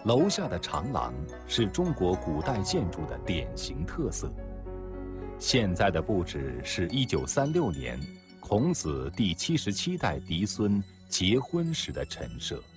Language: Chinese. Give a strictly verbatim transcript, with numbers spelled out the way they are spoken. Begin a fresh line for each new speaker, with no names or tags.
楼下的长廊是中国古代建筑的典型特色。现在的布置是一九三六年孔子第七十七代嫡孙结婚时的陈设。